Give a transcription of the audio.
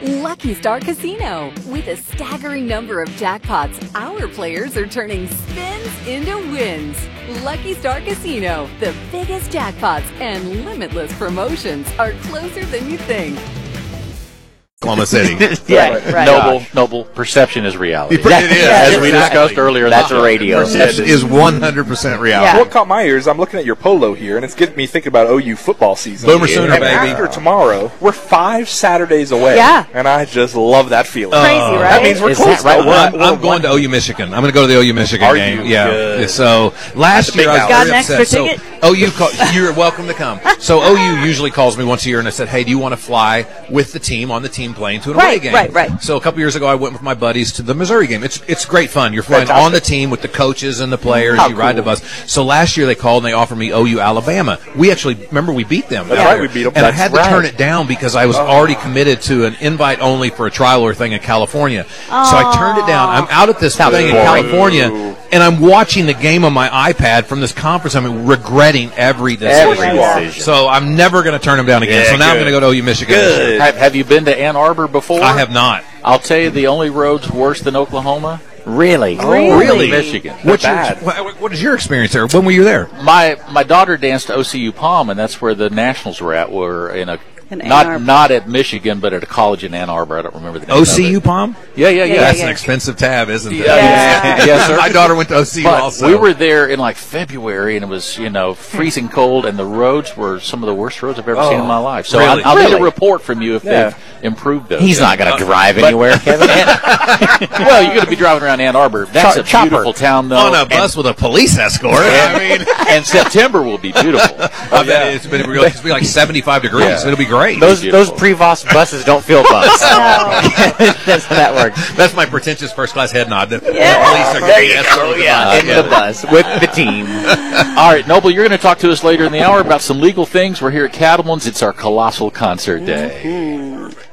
Lucky Star Casino. With a staggering number of jackpots, our players are turning spins into wins. Lucky Star Casino, the biggest jackpots and limitless promotions are closer than you think. Oklahoma City. Yeah, right. Noble. Perception is reality. It is. As we discussed earlier. That's radio. Perception is 100% reality. Yeah. What caught my ears, I'm looking at your polo here, and it's getting me thinking about OU football season. Boomer Sooner, and baby. after tomorrow, we're 5 Saturdays away. Yeah. And I just love that feeling. Crazy, right? That means we're Is close. that right? I'm going to OU Michigan. I'm going to go to the OU Michigan Are game. you? Yeah. Good. So last year I was Got very an upset. extra ticket? So OU, you're welcome to come. So OU usually calls me once a year and I said, hey, do you want to fly with the team on the team plane to an away game? Right. So a couple years ago I went with my buddies to the Missouri game. It's great fun. You're flying on the team with the coaches and the players. You ride the bus. So last year they called and they offered me OU Alabama. We actually remember we beat them. That's right, we beat them. And I had to turn it down because I was already committed to an invite only for a trial or thing in California. So I turned it down. I'm out at this thing in California, and I'm watching the game on my iPad from this conference. I'm regretting every decision. So I'm never going to turn them down again. Yeah, so now I'm going to go to OU Michigan. Good. Have you been to Ann Arbor before? I have not. I'll tell you, the only road's worse than Oklahoma. Really? Really? Michigan. What is your experience there? When were you there? My daughter danced OCU Palm, and that's where the Nationals were at. We're in a In Ann Arbor. not at Michigan, but at a college in Ann Arbor. I don't remember the name OCU of it. Palm? Yeah. That's an expensive tab, isn't it? Yes, sir. My daughter went to OCU But also. we were there in like February, and it was freezing cold, and the roads were some of the worst roads I've ever seen in my life. So Really? I'll get a report from you if they've improved those. He's not going to drive anywhere, Kevin. Well, you're going to be driving around Ann Arbor. That's a beautiful town, though. on a bus with a police escort. I mean, And September will be beautiful. I bet it's been like 75 degrees. Yeah. It'll be great. Those Beautiful. Prevost buses don't feel bus. That's how that works. That's my pretentious first-class head nod. The police are There getting you escorted go. with the In the bus with the team. All right, Noble, you're going to talk to us later in the hour about some legal things. We're here at Cattleman's. It's our colossal concert day.